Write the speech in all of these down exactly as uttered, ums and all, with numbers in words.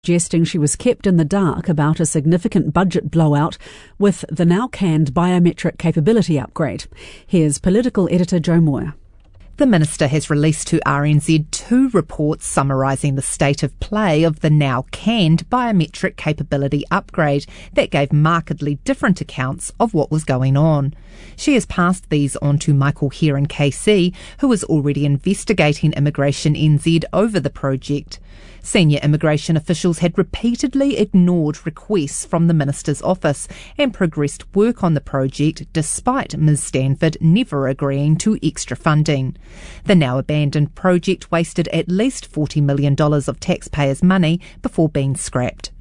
suggesting she was kept in the dark about a significant budget blowout with the now-canned biometric capability upgrade. Here's political editor Joe Moore. The Minister has released to R N Z two reports summarising the state of play of the now canned biometric capability upgrade that gave markedly different accounts of what was going on. She has passed these on to Michael Heron K C, who is already investigating Immigration N Z over the project. Senior immigration officials had repeatedly ignored requests from the Minister's office and progressed work on the project despite Miz Stanford never agreeing to extra funding. The now abandoned project wasted at least forty million dollars of taxpayers' money before being scrapped.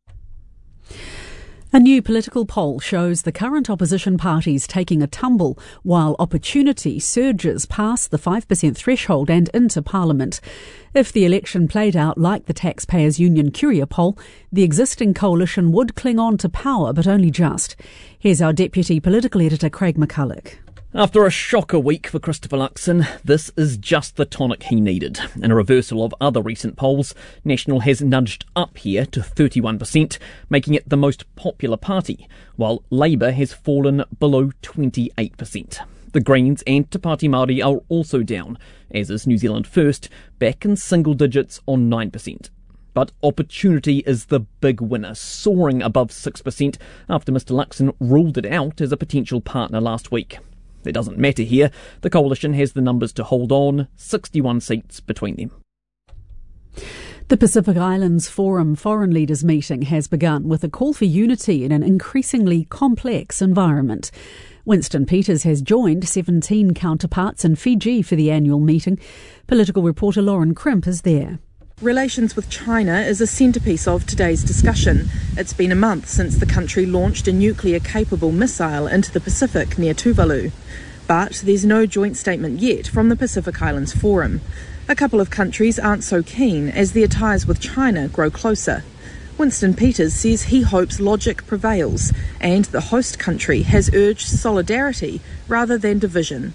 A new political poll shows the current opposition parties taking a tumble while Opportunity surges past the five percent threshold and into Parliament. If the election played out like the Taxpayers Union Curia poll, the existing coalition would cling on to power, but only just. Here's our Deputy Political Editor Craig McCulloch. After a shocker week for Christopher Luxon, this is just the tonic he needed. In a reversal of other recent polls, National has nudged up here to thirty-one percent, making it the most popular party, while Labour has fallen below twenty-eight percent. The Greens and Te Pāti Māori are also down, as is New Zealand First, back in single digits on nine percent. But Opportunity is the big winner, soaring above six percent after Mr Luxon ruled it out as a potential partner last week. It doesn't matter here. The coalition has the numbers to hold on, sixty-one seats between them. The Pacific Islands Forum Foreign Leaders meeting has begun with a call for unity in an increasingly complex environment. Winston Peters has joined seventeen counterparts in Fiji for the annual meeting. Political reporter Lauren Crimp is there. Relations with China is a centrepiece of today's discussion. It's been a month since the country launched a nuclear-capable missile into the Pacific near Tuvalu. But there's no joint statement yet from the Pacific Islands Forum. A couple of countries aren't so keen as their ties with China grow closer. Winston Peters says he hopes logic prevails and the host country has urged solidarity rather than division.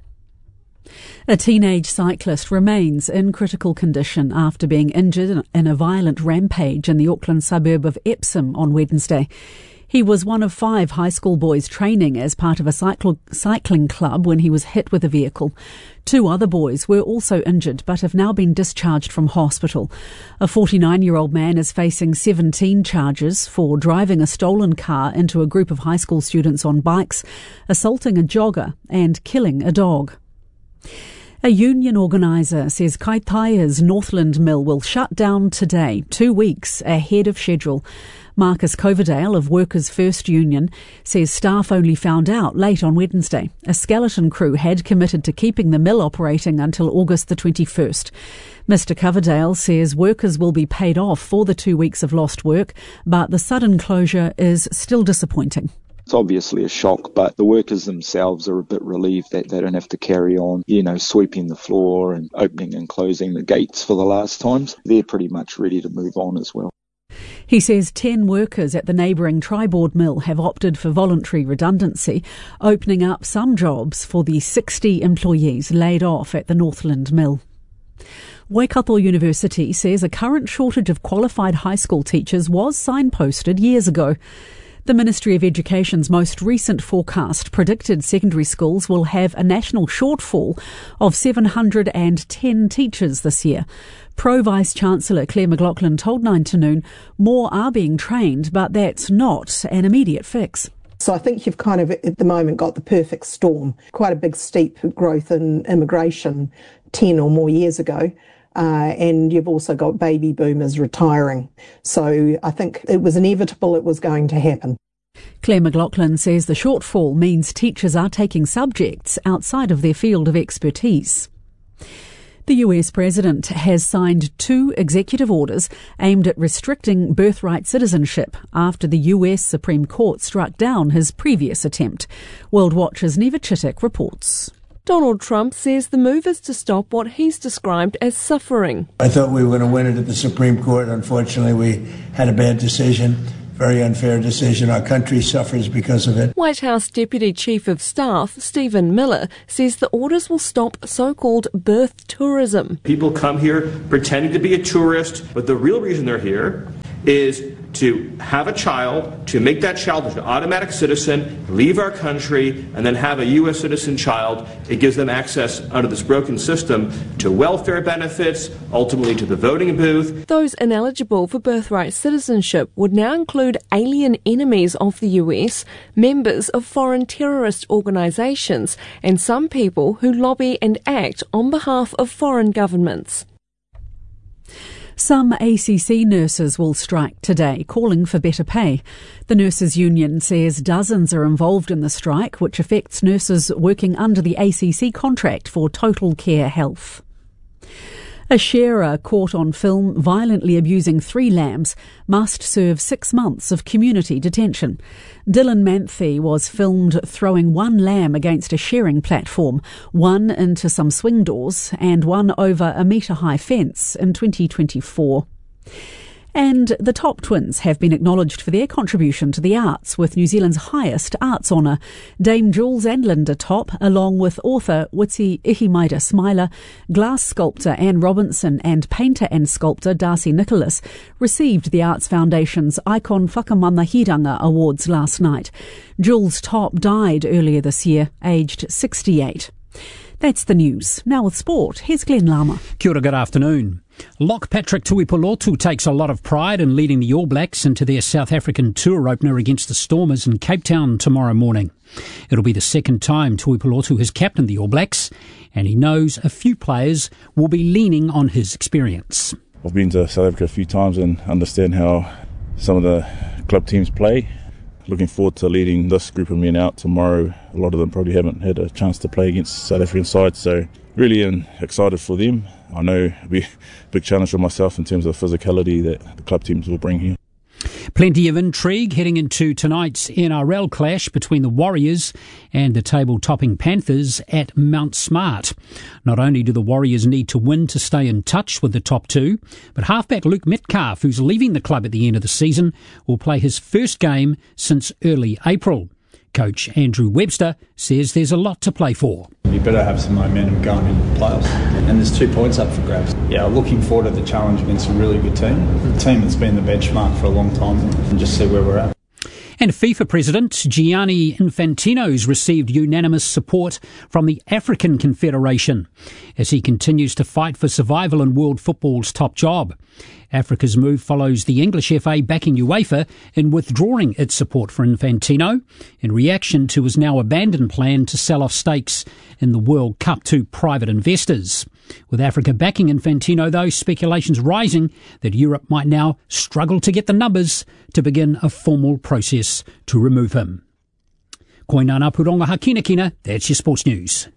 A teenage cyclist remains in critical condition after being injured in a violent rampage in the Auckland suburb of Epsom on Wednesday. He was one of five high school boys training as part of a cycle, cycling club when he was hit with a vehicle. Two other boys were also injured but have now been discharged from hospital. A forty-nine-year-old man is facing seventeen charges for driving a stolen car into a group of high school students on bikes, assaulting a jogger and killing a dog. A union organiser says Kaitaia's Northland Mill will shut down today, two weeks ahead of schedule. Marcus Coverdale of Workers' First Union says staff only found out late on Wednesday. A skeleton crew had committed to keeping the mill operating until August the twenty-first. Mister Coverdale says workers will be paid off for the two weeks of lost work, but the sudden closure is still disappointing. It's obviously a shock, but the workers themselves are a bit relieved that they don't have to carry on, you know, sweeping the floor and opening and closing the gates for the last times. They're pretty much ready to move on as well. He says ten workers at the neighbouring Triboard Mill have opted for voluntary redundancy, opening up some jobs for the sixty employees laid off at the Northland Mill. Waikato University says a current shortage of qualified high school teachers was signposted years ago. The Ministry of Education's most recent forecast predicted secondary schools will have a national shortfall of seven hundred ten teachers this year. Pro-Vice-Chancellor Claire McLaughlin told nine to noon more are being trained, but that's not an immediate fix. So I think you've kind of at the moment got the perfect storm. Quite a big steep growth in immigration ten or more years ago. Uh, and you've also got baby boomers retiring. So I think it was inevitable it was going to happen. Claire McLaughlin says the shortfall means teachers are taking subjects outside of their field of expertise. The U S President has signed two executive orders aimed at restricting birthright citizenship after the U S Supreme Court struck down his previous attempt. World Watch's Neva Chittick reports. Donald Trump says the move is to stop what he's described as suffering. I thought we were going to win it at the Supreme Court. Unfortunately, we had a bad decision. very unfair decision. Our country suffers because of it. White House Deputy Chief of Staff Stephen Miller says the orders will stop so-called birth tourism. People come here pretending to be a tourist, but the real reason they're here is to have a child, to make that child an automatic citizen, leave our country, and then have a U S citizen child. It gives them access under this broken system to welfare benefits, ultimately to the voting booth. Those ineligible for birthright citizenship would now include alien enemies of the U S, members of foreign terrorist organisations, and some people who lobby and act on behalf of foreign governments. Some A C C nurses will strike today, calling for better pay. The Nurses Union says dozens are involved in the strike, which affects nurses working under the A C C contract for Total Care Health. A sharer caught on film violently abusing three lambs must serve six months of community detention. Dylan Manthe was filmed throwing one lamb against a sharing platform, one into some swing doors and one over a metre-high fence in twenty twenty-four. And the Top Twins have been acknowledged for their contribution to the arts with New Zealand's highest arts honour. Dame Jules and Linda Top, along with author Witsi Ihimaida Smiler, glass sculptor Anne Robinson and painter and sculptor Darcy Nicholas, received the Arts Foundation's Icon Whakamana Awards last night. Jules Top died earlier this year, aged sixty-eight. That's the news. Now with sport, here's Glenn Lama. Kia ora, good afternoon. Lock Patrick Tuipulotu takes a lot of pride in leading the All Blacks into their South African tour opener against the Stormers in Cape Town tomorrow morning. It'll be the second time Tuipulotu has captained the All Blacks, and he knows a few players will be leaning on his experience. I've been to South Africa a few times and understand how some of the club teams play. Looking forward to leading this group of men out tomorrow. A lot of them probably haven't had a chance to play against South African sides, so really am excited for them. I know it'll be a big challenge for myself in terms of the physicality that the club teams will bring here. Plenty of intrigue heading into tonight's N R L clash between the Warriors and the table-topping Panthers at Mount Smart. Not only do the Warriors need to win to stay in touch with the top two, but halfback Luke Metcalf, who's leaving the club at the end of the season, will play his first game since early April. Coach Andrew Webster says there's a lot to play for. You better have some momentum going into the playoffs. And there's two points up for grabs. Yeah, looking forward to the challenge against a really good team. A team that's been the benchmark for a long time, and just see where we're at. And FIFA President Gianni Infantino's received unanimous support from the African Confederation as he continues to fight for survival in world football's top job. Africa's move follows the English F A backing UEFA in withdrawing its support for Infantino in reaction to his now abandoned plan to sell off stakes in the World Cup to private investors. With Africa backing Infantino, though, speculations rising that Europe might now struggle to get the numbers to begin a formal process to remove him. Koinana Puronga Hakinakina, that's your sports news.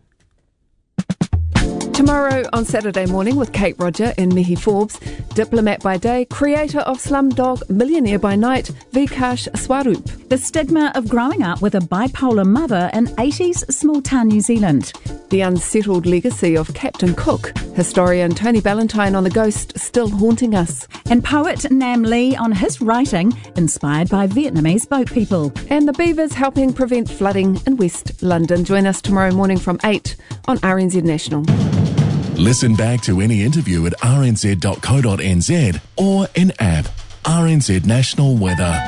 Tomorrow on Saturday morning with Kate Roger and Mihi Forbes, diplomat by day, creator of Slumdog Millionaire by night, Vikash Swaroop. The stigma of growing up with a bipolar mother in eighties small town New Zealand. The unsettled legacy of Captain Cook. Historian Tony Ballantyne on the ghost still haunting us. And poet Nam Lee on his writing inspired by Vietnamese boat people. And the beavers helping prevent flooding in West London. Join us tomorrow morning from eight on R N Z National. Listen back to any interview at r n z dot co dot n z or in app R N Z National Weather.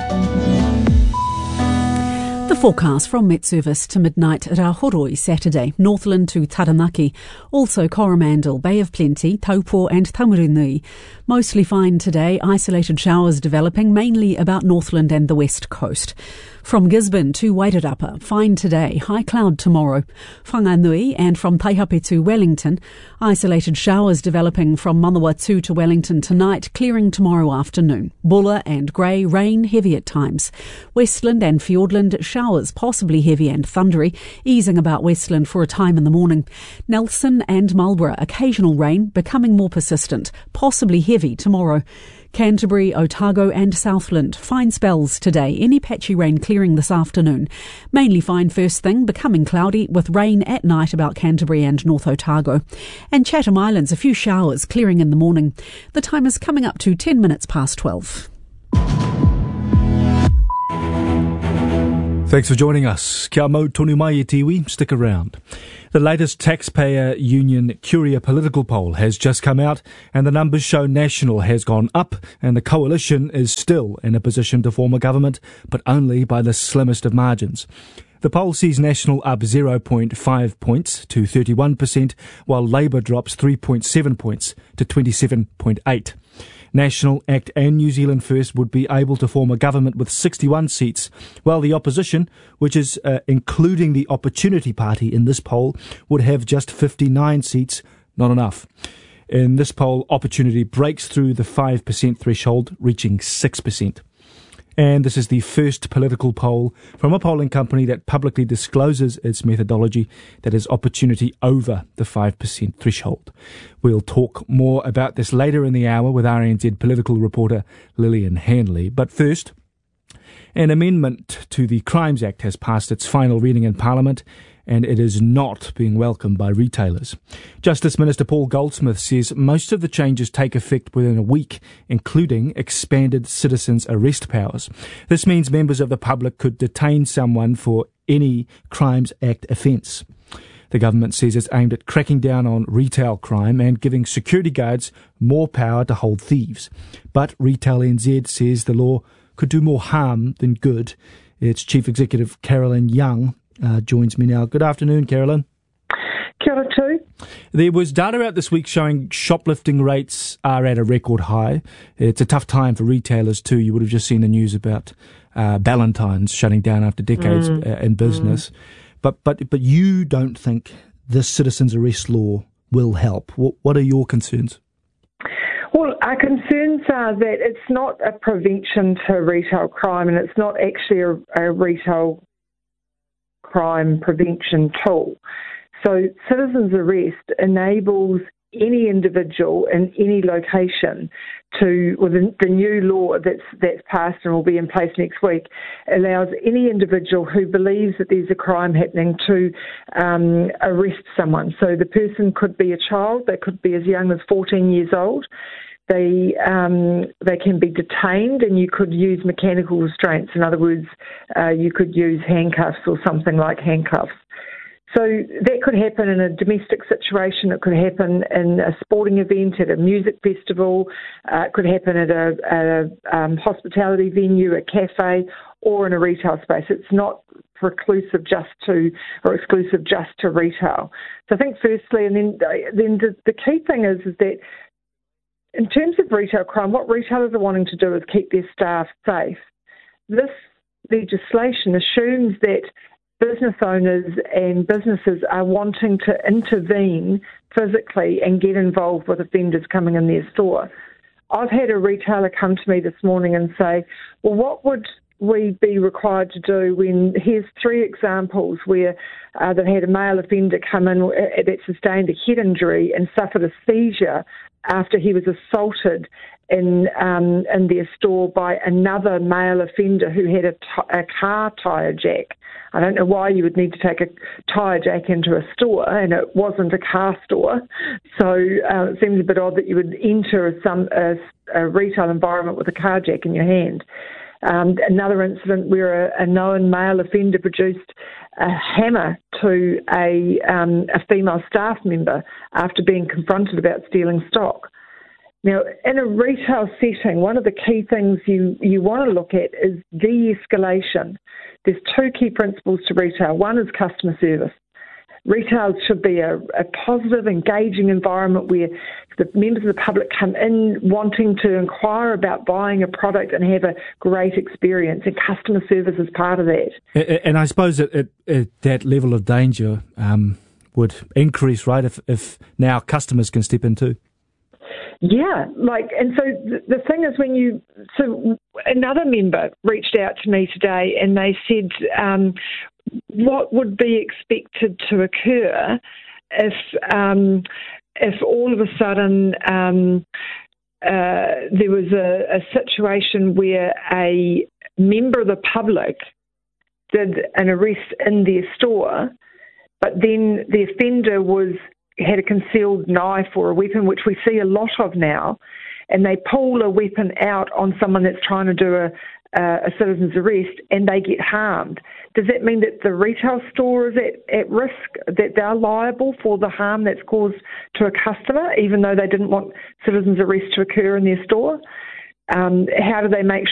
The forecast from Met Service to midnight at Ahoroi Saturday, Northland to Taranaki, also Coromandel, Bay of Plenty, Taupo and Tamarunui. Mostly fine today, isolated showers developing mainly about Northland and the west coast. From Gisborne to Wairarapa, fine today, high cloud tomorrow. Whanganui and from Taihape to Wellington, isolated showers developing from Manawatu to Wellington tonight, clearing tomorrow afternoon. Bulla and grey, rain heavy at times. Westland and Fiordland, showers possibly heavy and thundery, easing about Westland for a time in the morning. Nelson and Marlborough, occasional rain, becoming more persistent, possibly heavy tomorrow. Canterbury, Otago and Southland, fine spells today, any patchy rain clearing this afternoon. Mainly fine first thing, becoming cloudy with rain at night about Canterbury and North Otago. And Chatham Islands, a few showers clearing in the morning. The time is coming up to ten minutes past twelve. Thanks for joining us. Kia mau tonu mai e tiwi. Stick around. The latest taxpayer union Curia political poll has just come out, and the numbers show National has gone up and the coalition is still in a position to form a government, but only by the slimmest of margins. The poll sees National up zero point five points to thirty-one percent, while Labour drops three point seven points to twenty-seven point eight. National, ACT and New Zealand First would be able to form a government with sixty-one seats, while the opposition, which is uh, including the Opportunity Party in this poll, would have just fifty-nine seats, not enough. In this poll, Opportunity breaks through the five percent threshold, reaching six percent. And this is the first political poll from a polling company that publicly discloses its methodology that is Opportunity over the five percent threshold. We'll talk more about this later in the hour with R N Z political reporter Lillian Hanley. But first, an amendment to the Crimes Act has passed its final reading in Parliament, and it is not being welcomed by retailers. Justice Minister Paul Goldsmith says most of the changes take effect within a week, including expanded citizens' arrest powers. This means members of the public could detain someone for any Crimes Act offence. The government says it's aimed at cracking down on retail crime and giving security guards more power to hold thieves. But Retail N Z says the law could do more harm than good. Its Chief Executive, Carolyn Young, Uh, joins me now. Good afternoon, Carolyn. Kia ora too. There was data out this week showing shoplifting rates are at a record high. It's a tough time for retailers too. You would have just seen the news about uh, Ballantyne's shutting down after decades mm. uh, in business. Mm. But but but you don't think this citizens' arrest law will help. What, what are your concerns? Well, our concerns are that it's not a prevention to retail crime, and it's not actually a, a retail crime prevention tool. So citizens' arrest enables any individual in any location to, with well, the, the new law that's that's passed and will be in place next week, allows any individual who believes that there's a crime happening to um, arrest someone. So the person could be a child, they could be as young as fourteen years old. They um, they can be detained, and you could use mechanical restraints. In other words, uh, you could use handcuffs or something like handcuffs. So that could happen in a domestic situation. It could happen in a sporting event, at a music festival. Uh, it could happen at a, at a um, hospitality venue, a cafe, or in a retail space. It's not preclusive just to, or exclusive just to retail. So I think firstly, and then then the, the key thing is is that in terms of retail crime, what retailers are wanting to do is keep their staff safe. This legislation assumes that business owners and businesses are wanting to intervene physically and get involved with offenders coming in their store. I've had a retailer come to me this morning and say, well, what would we be required to do when here's three examples where uh, they've had a male offender come in that sustained a head injury and suffered a seizure after he was assaulted in um, in their store by another male offender who had a, t- a car tyre jack. I don't know why you would need to take a tyre jack into a store, and it wasn't a car store. So uh, it seems a bit odd that you would enter some a, a retail environment with a car jack in your hand. Um, another incident where a, a known male offender produced a hammer to a, um, a female staff member after being confronted about stealing stock. Now, in a retail setting, one of the key things you, you want to look at is de-escalation. There's two key principles to retail. One is customer service. Retail should be a, a positive, engaging environment where the members of the public come in wanting to inquire about buying a product and have a great experience, and customer service is part of that. And I suppose that it, it, that level of danger um, would increase, right, if, if now customers can step in too. Yeah, like, and so the thing is when you, so another member reached out to me today and they said, um, what would be expected to occur if um, if all of a sudden um, uh, there was a, a situation where a member of the public did an arrest in their store, but then the offender was had a concealed knife or a weapon, which we see a lot of now, and they pull a weapon out on someone that's trying to do a, uh, a citizen's arrest and they get harmed. Does that mean that the retail store is at, at risk, that they're liable for the harm that's caused to a customer, even though they didn't want citizen's arrest to occur in their store? Um, how do they make